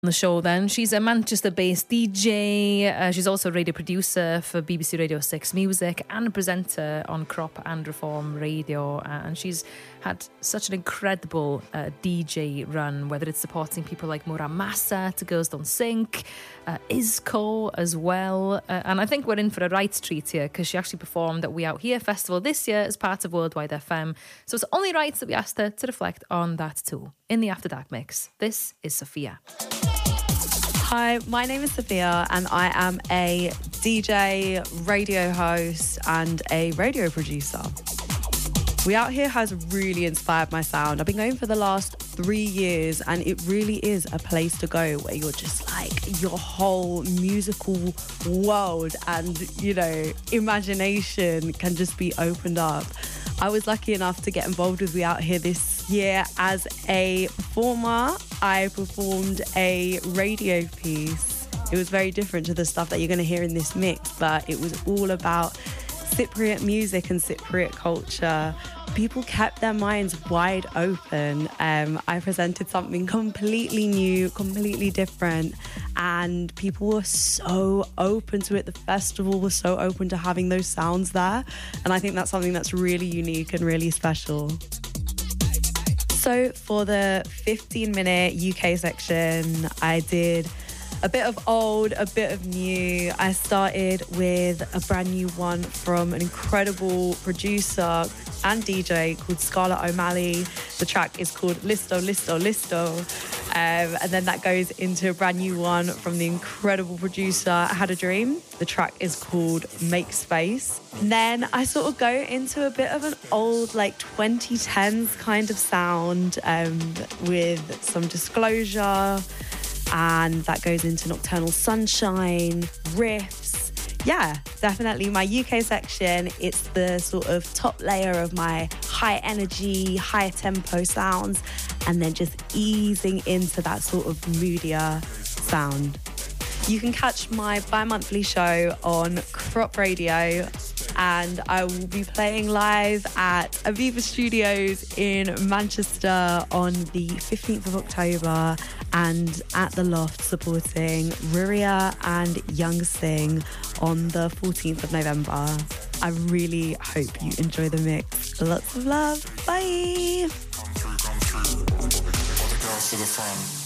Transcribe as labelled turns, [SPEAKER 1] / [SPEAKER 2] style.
[SPEAKER 1] The show then. She's a Manchester-based DJ. She's also a radio producer for BBC Radio 6 Music and a presenter on Crop and Reform Radio. And she's had such an incredible DJ run, whether it's supporting people like Mura Massa to Girls Don't Sink, Isco as well. And I think we're in for a right treat here because she actually performed at We Out Here Festival this year as part of Worldwide FM. So it's only right that we asked her to reflect on that too. In the After Dark Mix, this is Sophia.
[SPEAKER 2] Hi, my name is Sophia and I am a DJ, radio host and a radio producer. We Out Here has really inspired my sound. I've been going for the last 3 years and it really is a place to go where you're just like your whole musical world and, you know, imagination can just be opened up. I was lucky enough to get involved with We Out Here this year as a performer. I performed a radio piece. It was very different to the stuff that you're going to hear in this mix, but it was all about Cypriot music and Cypriot culture. People kept their minds wide open. I presented something completely new, completely different, and people were so open to it. The festival was so open to having those sounds there, and I think that's something that's really unique and really special. So for the 15-minute UK section, I did a bit of old, a bit of new. I started with a brand new one from an incredible producer and DJ called Scarlett O'Malley. The track is called Listo, Listo, Listo. And then that goes into a brand new one from the incredible producer I Had a Dream. The track is called Make Space. And then I sort of go into a bit of an old, like 2010s kind of sound with some Disclosure. And that goes into Nocturnal Sunshine, riffs. Yeah, definitely my UK section. It's the sort of top layer of my high energy, high tempo sounds, and then just easing into that sort of moodier sound. You can catch my bi-monthly show on Crop Radio, and I will be playing live at Aviva Studios in Manchester on the 15th of October and at the Loft supporting Ruria and Young Sing on the 14th of November. I really hope you enjoy the mix. Lots of love. Bye.
[SPEAKER 3] Come through. All the girls to the front.